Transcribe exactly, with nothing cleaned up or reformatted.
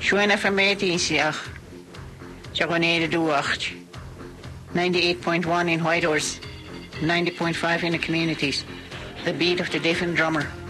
Shwena from eighteen siach. Jagoneda duacht. ninety-eight point one in Whitehorse. ninety point five in the communities. The beat of the deaf and drummer.